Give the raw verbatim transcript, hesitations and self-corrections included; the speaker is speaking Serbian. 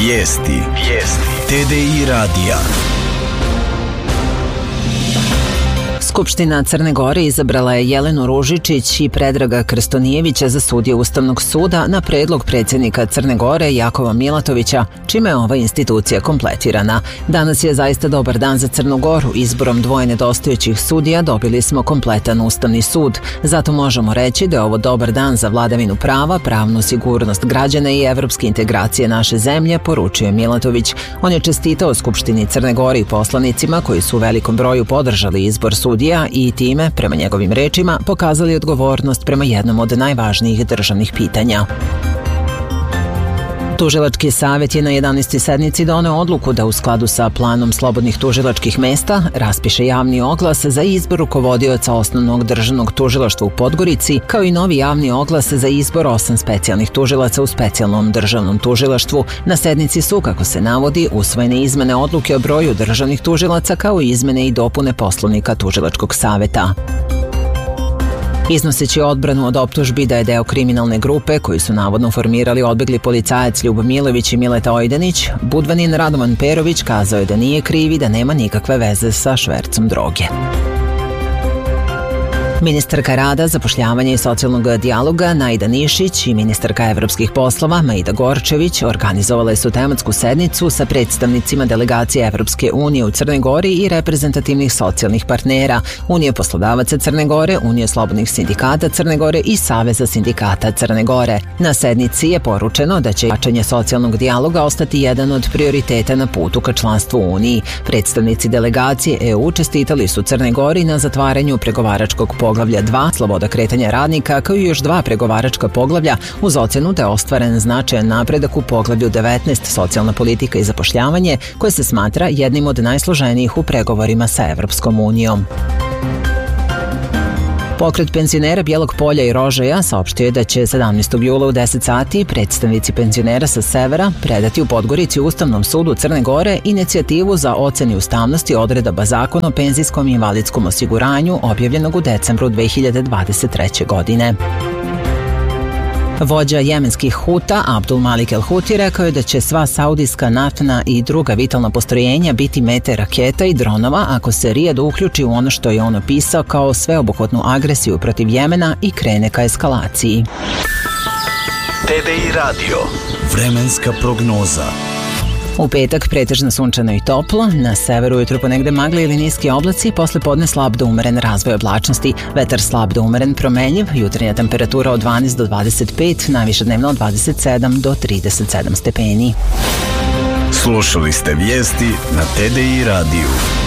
Vijesti. Vijesti. T D I radija. Skupština Crne Gore izabrala je Jelenu Ružičić i Predraga Krstonijevića za sudije Ustavnog suda na predlog predsjednika Crne Gore Jakova Milatovića, čime je ova institucija kompletirana. Danas je zaista dobar dan za Crnu Goru. Izborom dvoje nedostajućih sudija dobili smo kompletan Ustavni sud. Zato možemo reći da je ovo dobar dan za vladavinu prava, pravnu sigurnost građana i evropske integracije naše zemlje, poručio Milatović. On je čestitao Skupštini Crne Gore i poslanicima koji su u velikom broju podržali izbor sudija i time, prema njegovim rečima, pokazali odgovornost prema jednom od najvažnijih državnih pitanja. Tužilački savjet je na jedanaestoj sednici doneo odluku da u skladu sa planom slobodnih tužilačkih mesta raspiše javni oglas za izbor rukovodioca Osnovnog državnog tužilaštva u Podgorici, kao i novi javni oglas za izbor osam specijalnih tužilaca u specijalnom državnom tužilaštvu. Na sednici su, kako se navodi, usvojene izmene odluke o broju državnih tužilaca kao i izmene i dopune Poslovnika tužilačkog savjeta. Iznoseći odbranu od optužbi da je deo kriminalne grupe koju su navodno formirali odbegli policajac Ljub Milović i Mileta Ojdanić, Budvanin Radovan Perović kazao je da nije kriv i da nema nikakve veze sa švercom droge. Ministarka rada, zapošljavanja i socijalnog dijaloga Najda Nišić i ministarka evropskih poslova Maida Gorčević organizovale su tematsku sednicu sa predstavnicima delegacije Evropske unije u Crnoj Gori i reprezentativnih socijalnih partnera, Unije poslodavaca Crne Gore, Unije slobodnih sindikata Crne Gore i Saveza sindikata Crne Gore. Na sednici je poručeno da će jačanje socijalnog dijaloga ostati jedan od prioriteta na putu ka članstvu u Uniji. Predstavnici delegacije E U čestitali su Crnoj Gori na zatvaranju pregovaračkog poglavlja dva, sloboda kretanja radnika, kao i još dva pregovaračka poglavlja, uz ocenu da je ostvaren značajan napredak u poglavlju devetnaest, socijalna politika i zapošljavanje, koje se smatra jednim od najsloženijih u pregovorima sa Evropskom unijom. Pokret penzionera Bijelog Polja i Rožaja saopštio je da će sedamnaestog jula u deset sati predstavnici penzionera sa severa predati u Podgorici Ustavnom sudu Crne Gore inicijativu za oceni ustavnosti odredaba Zakona o penzijskom i invalidskom osiguranju objavljenog u decembru dve hiljade dvadeset treće. godine. Vođa jemenskih Huta, Abdul Malik El Huti, rekao je da će sva saudijska naftna i druga vitalna postrojenja biti mete raketa i dronova ako se Rijad uključi u ono što je on opisao kao sveobuhvatnu agresiju protiv Jemena i krene ka eskalaciji. T D I radio. Vremenska prognoza. U petak pretežno sunčano i toplo, na severu ujutru ponegde magli ili niski oblaci, posle podne slab do umeren razvoj oblačnosti, vetar slab do umeren promenljiv, jutarnja temperatura od dvanaest do dvadeset pet, najviša dnevno od dvadeset sedam do trideset sedam stepeni. Slušali ste vijesti na T D I radiju.